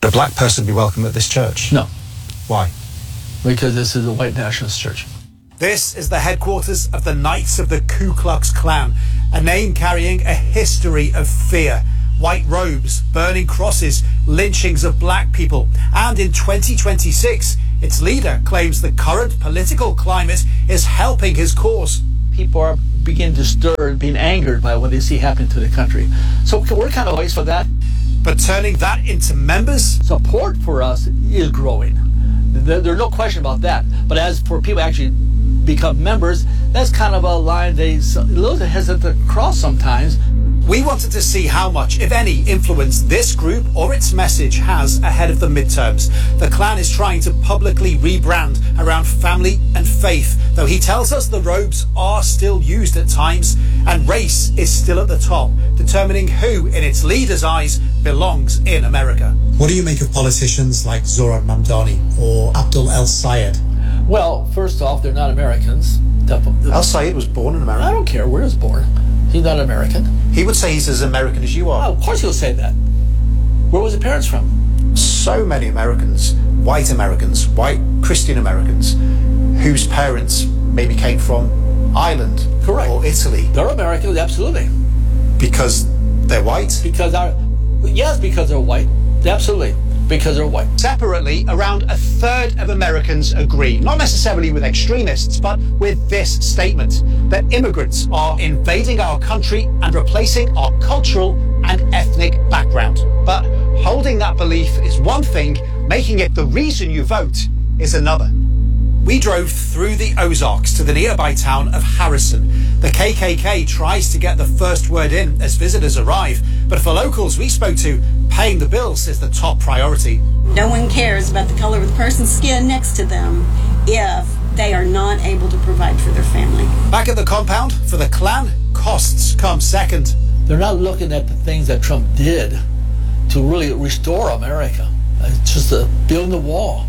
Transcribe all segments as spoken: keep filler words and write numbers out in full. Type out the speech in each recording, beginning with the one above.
a black person be welcome at this church? No. Why? Because this is a white nationalist church. This is the headquarters of the Knights of the Ku Klux Klan, a name carrying a history of fear. White robes, burning crosses, lynchings of black people. And in twenty twenty-six, its leader claims the current political climate is helping his cause. People are beginning to stir, being angered by what they see happening to the country. So we're kind of ways for that. But turning that into members? Support for us is growing. There's no question about that. But as for people actually become members, that's kind of a line they a little bit hesitant to cross sometimes. We wanted to see how much, if any, influence this group or its message has ahead of the midterms. The Klan is trying to publicly rebrand around family and faith, though he tells us the robes are still used at times, and race is still at the top, determining who, in its leader's eyes, belongs in America. What do you make of politicians like Zohran Mamdani or Abdul El Sayed? Well, first off, they're not Americans. El Sayed was born in America. I don't care where he was born. He's not American. He would say he's as American as you are. Oh, of course he'll say that. Where was his parents from? So many Americans, white Americans, white Christian Americans, whose parents maybe came from Ireland. Correct. Or Italy. They're Americans, absolutely. Because they're white? Because our, yes, because they're white. Absolutely. Because they're white. Separately, around a third of Americans agree, not necessarily with extremists, but with this statement, that immigrants are invading our country and replacing our cultural and ethnic background. But holding that belief is one thing, making it the reason you vote is another. We drove through the Ozarks to the nearby town of Harrison. The K K K tries to get the first word in as visitors arrive, but for locals we spoke to, paying the bills is the top priority. No one cares about the color of the person's skin next to them if they are not able to provide for their family. Back at the compound, for the Klan, costs come second. They're not looking at the things that Trump did to really restore America. It's just uh, building the wall.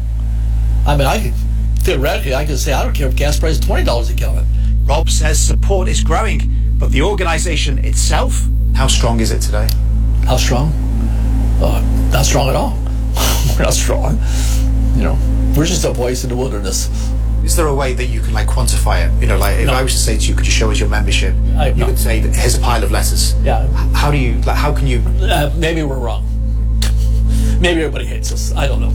I mean, I could, theoretically, I could say, I don't care if gas price is twenty dollars a gallon. Rob says support is growing, but the organization itself, how strong is it today? How strong? Uh, not strong at all. We're not strong. You know, we're just a voice in the wilderness. Is there a way that you can like quantify it? You know, like if no. I was to say to you, could you show us your membership? I, you no. would say, here's a pile of letters. Yeah. How do you, like, how can you? Uh, maybe we're wrong. Maybe everybody hates us. I don't know.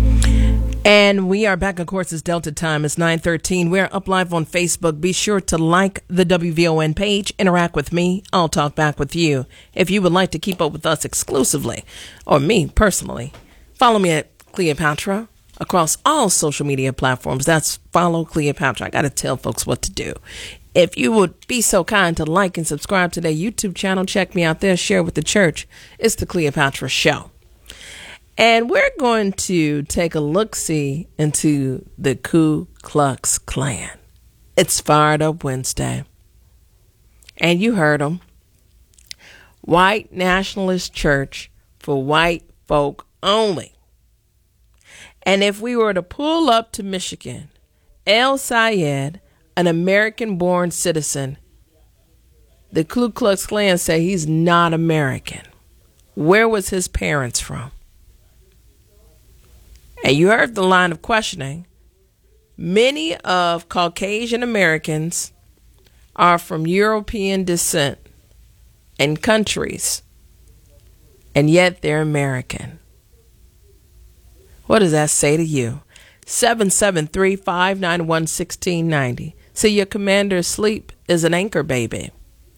And we are back, of course, it's Delta time. It's nine thirteen. We're up live on Facebook. Be sure to like the W V O N page. Interact with me. I'll talk back with you. If you would like to keep up with us exclusively, or me personally, follow me at Cleopatra across all social media platforms. That's follow Cleopatra. I got to tell folks what to do. If you would be so kind to like and subscribe to their YouTube channel, check me out there, share with the church. It's the Cleopatra Show. And we're going to take a look-see into the Ku Klux Klan. It's Fired Up Wednesday. And you heard them. White nationalist church for white folk only. And if we were to pull up to Michigan, El Sayed, an American-born citizen, the Ku Klux Klan say he's not American. Where was his parents from? And you heard the line of questioning. Many of Caucasian Americans are from European descent and countries, and yet they're American. What does that say to you? seven seven three, five nine one, one six nine zero. See, your commander's sleep is an anchor baby.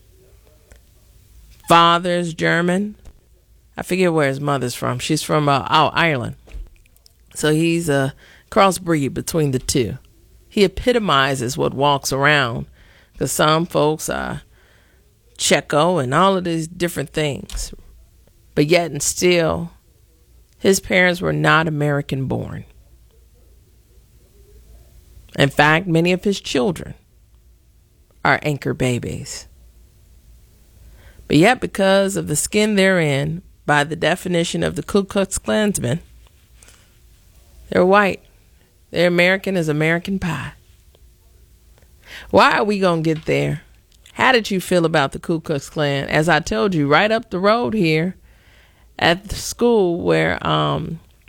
Father's German. I forget where his mother's from. She's from uh, oh, Ireland. So he's a crossbreed between the two. He epitomizes what walks around, because some folks are Checo and all of these different things. But yet and still, his parents were not American born. In fact, many of his children are anchor babies. But yet, because of the skin they're in, by the definition of the Ku Klux Klansmen, they're white. They're American as American pie. Why are we going to get there? How did you feel about the Ku Klux Klan? As I told you, right up the road here at the school where um,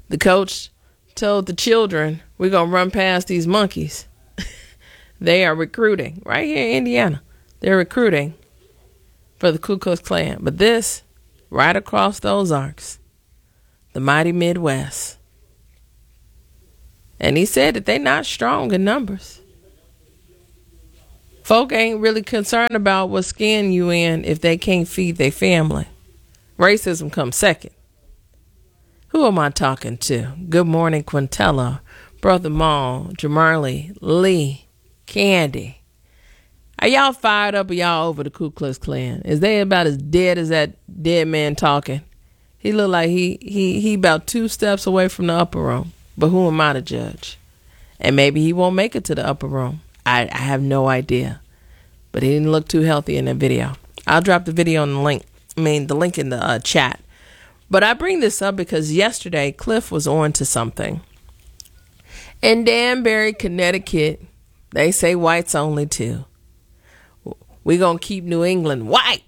The coach told the children, we're going to run past these monkeys. They are recruiting right here in Indiana. They're recruiting for the Ku Klux Klan. But this, right across the Ozarks, the mighty Midwest. And he said that they're not strong in numbers. Folk ain't really concerned about what skin you in if they can't feed their family. Racism comes second. Who am I talking to? Good morning, Quintella, Brother Maul, Jamarly, Lee, Candy. Are y'all fired up or y'all over the Ku Klux Klan? Is they about as dead as that dead man talking? He look like he he he about two steps away from the upper room. But who am I to judge? And maybe he won't make it to the upper room. I, I have no idea. But he didn't look too healthy in that video. I'll drop the video in the link. I mean, the link in the uh, chat. But I bring this up because yesterday Cliff was on to something. In Danbury, Connecticut, they say whites only too. We're going to keep New England white.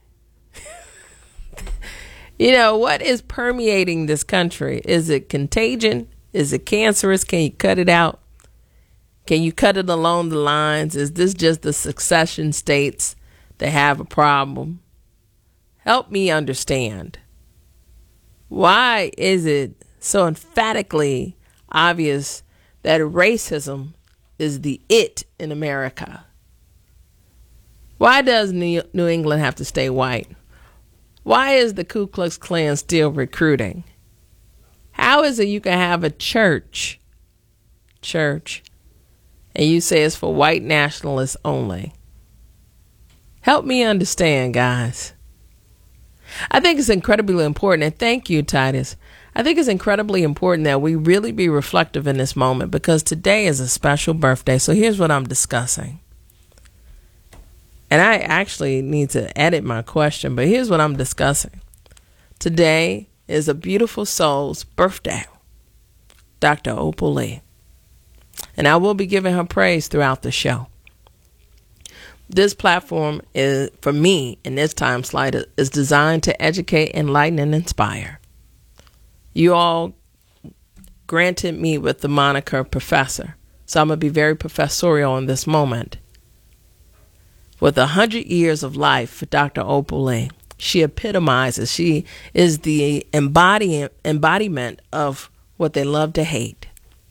You know, what is permeating this country? Is it contagion? Is it cancerous? Can you cut it out? Can you cut it along the lines? Is this just the succession states that have a problem? Help me understand. Why is it so emphatically obvious that racism is the it in America? Why does New England have to stay white? Why is the Ku Klux Klan still recruiting? How is it you can have a church, church, and you say it's for white nationalists only? Help me understand, guys. I think it's incredibly important, and thank you, Titus. I think it's incredibly important that we really be reflective in this moment because today is a special birthday. So here's what I'm discussing. And I actually need to edit my question, but here's what I'm discussing. Today is a beautiful soul's birthday, Doctor Opal Lee. And I will be giving her praise throughout the show. This platform is, for me, in this time slide, is designed to educate, enlighten, and inspire. You all granted me with the moniker professor, so I'm going to be very professorial in this moment. With a hundred years of life for Doctor Opal Lee, she epitomizes, she is the embody, embodiment of what they love to hate.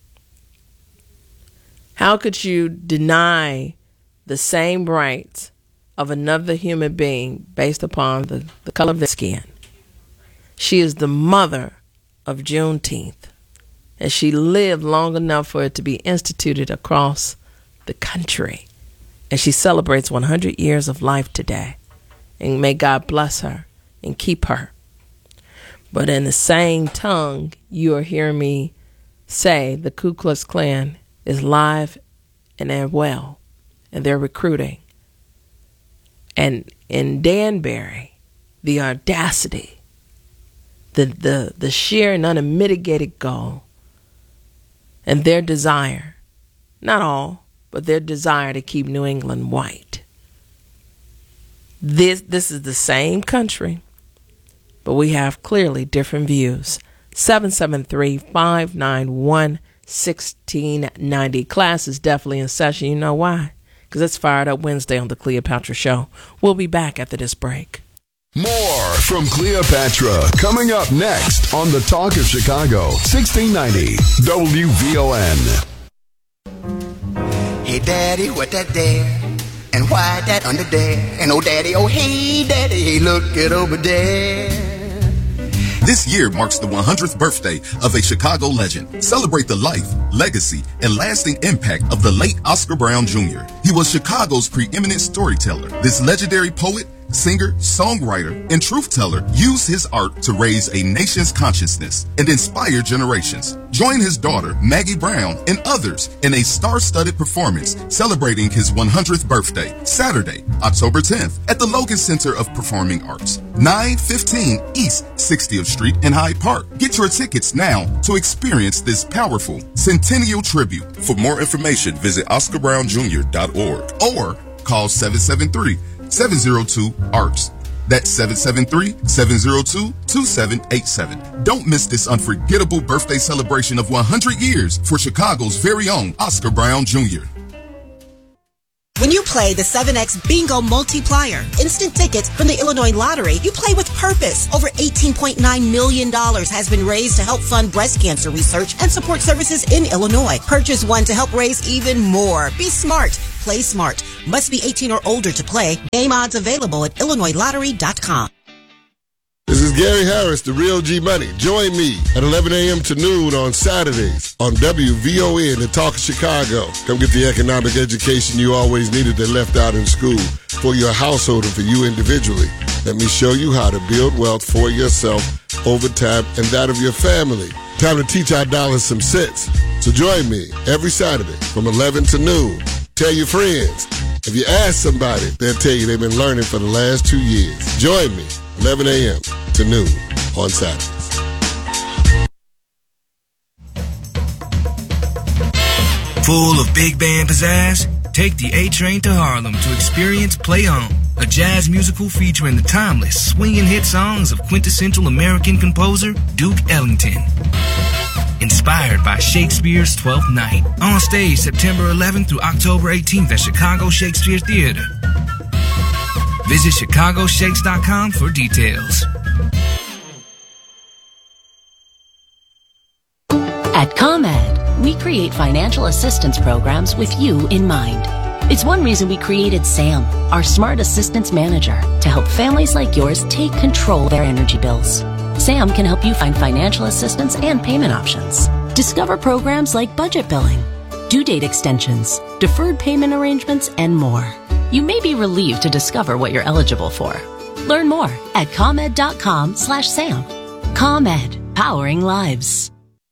How could you deny the same rights of another human being based upon the, the color of their skin? She is the mother of Juneteenth, and she lived long enough for it to be instituted across the country. And she celebrates one hundred years of life today. And may God bless her and keep her. But in the same tongue, you are hearing me say the Ku Klux Klan is live and they're well. And they're recruiting. And in Danbury, the audacity, the, the, the sheer and unmitigated goal, and their desire, not all, but their desire to keep New England white. This this is the same country, but we have clearly different views. seven seven three, five nine one, one six nine zero. Class is definitely in session. You know why? Because it's Fired Up Wednesday on The Cleopatra Show. We'll be back after this break. More from Cleopatra coming up next on The Talk of Chicago, sixteen ninety W V O N. Hey, Daddy, what that there? And why that under there? And oh, Daddy, oh, hey, Daddy, look it over there. This year marks the one hundredth birthday of a Chicago legend. Celebrate the life, legacy, and lasting impact of the late Oscar Brown Junior He was Chicago's preeminent storyteller. This legendary poet, singer, songwriter, and truth teller used his art to raise a nation's consciousness and inspire generations. Join his daughter, Maggie Brown, and others in a star-studded performance celebrating his one hundredth birthday, Saturday, October tenth, at the Logan Center of Performing Arts, nine fifteen East sixtieth Street in Hyde Park. Get your tickets now to experience this powerful centennial tribute. For more information, visit oscar brown junior dot org or call seven seven three, seven zero two, A R T S. That's seven seven three, seven zero two, two seven eight seven. Don't miss this unforgettable birthday celebration of one hundred years for Chicago's very own Oscar Brown Junior When you play the seven X Bingo Multiplier, instant tickets from the Illinois Lottery, you play with purpose. Over eighteen point nine million dollars has been raised to help fund breast cancer research and support services in Illinois. Purchase one to help raise even more. Be smart. Play smart. Must be eighteen or older to play. Game odds available at illinois lottery dot com. This is Gary Harris, the Real G Money. Join me at eleven a.m. to noon on Saturdays on W V O N, the Talk of Chicago. Come get the economic education you always needed that left out in school for your household and for you individually. Let me show you how to build wealth for yourself over time and that of your family. Time to teach our dollars some sense. So join me every Saturday from eleven to noon. Tell your friends. If you ask somebody, they'll tell you they've been learning for the last two years. Join me, eleven a.m. to noon on Saturdays. Full of big band pizzazz? Take the A Train to Harlem to experience Play On, a jazz musical featuring the timeless, swinging hit songs of quintessential American composer Duke Ellington. Inspired by Shakespeare's Twelfth Night. On stage September eleventh through October eighteenth at Chicago Shakespeare Theater. Visit chicago shakes dot com for details. At ComEd, we create financial assistance programs with you in mind. It's one reason we created SAM, our smart assistance manager, to help families like yours take control of their energy bills. SAM can help you find financial assistance and payment options. Discover programs like budget billing, due date extensions, deferred payment arrangements, and more. You may be relieved to discover what you're eligible for. Learn more at comed.com slash SAM. ComEd, powering lives.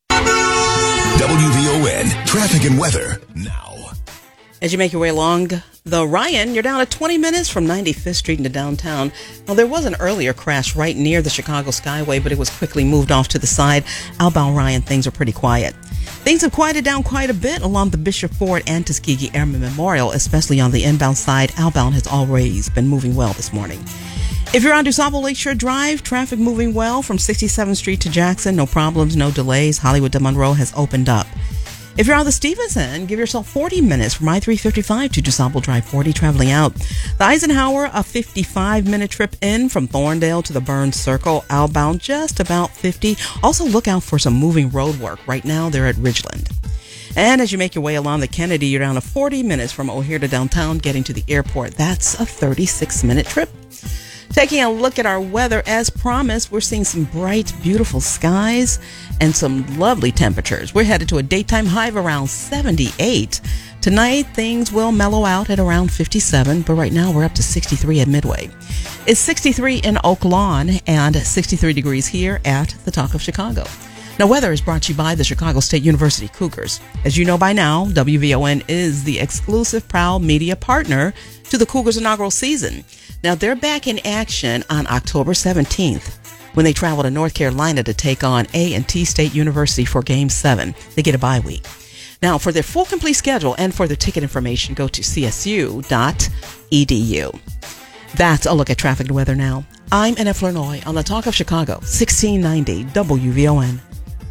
W V O N, traffic and weather now. As you make your way along the Ryan, you're down at twenty minutes from ninety-fifth Street into downtown. Now, there was an earlier crash right near the Chicago Skyway, but it was quickly moved off to the side. Outbound Ryan, things are pretty quiet. Things have quieted down quite a bit along the Bishop Ford and Tuskegee Airmen Memorial, especially on the inbound side. Outbound has always been moving well this morning. If you're on DuSable Lakeshore Drive, traffic moving well from sixty-seventh Street to Jackson. No problems, no delays. Hollywood to Monroe has opened up. If you're on the Stevens end, give yourself forty minutes from I three fifty-five to DuSable Drive forty traveling out. The Eisenhower, a fifty-five minute trip in from Thorndale to the Burns Circle. Outbound, just about fifty. Also look out for some moving road work. Right now, they're at Ridgeland. And as you make your way along the Kennedy, you're down to forty minutes from O'Hare to downtown, getting to the airport. That's a thirty-six minute trip. Taking a look at our weather, as promised, we're seeing some bright, beautiful skies and some lovely temperatures. We're headed to a daytime high of around seventy-eight. Tonight, things will mellow out at around fifty-seven, but right now we're up to sixty-three at Midway. It's sixty-three in Oak Lawn and sixty-three degrees here at the Talk of Chicago. Now, weather is brought to you by the Chicago State University Cougars. As you know by now, W V O N is the exclusive proud media partner to the Cougars' inaugural season. Now, they're back in action on October seventeenth when they travel to North Carolina to take on A and T State University for Game seven. They get a bye week. Now, for their full complete schedule and for their ticket information, go to c s u dot e d u. That's a look at traffic and weather now. I'm Anna Flournoy on the Talk of Chicago, sixteen ninety W V O N.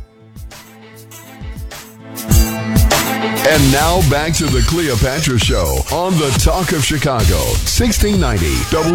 And now back to the Cleopatra Show on the Talk of Chicago, sixteen ninety W